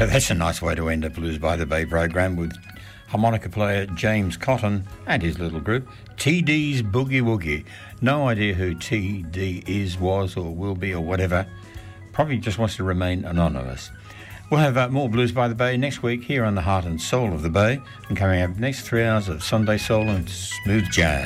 That's a nice way to end a Blues by the Bay program with harmonica player James Cotton and his little group, TD's Boogie Woogie. No idea who TD is, was, or will be, or whatever. Probably just wants to remain anonymous. We'll have more Blues by the Bay next week here on the Heart and Soul of the Bay, and coming up next 3 hours of Sunday Soul and smooth jazz.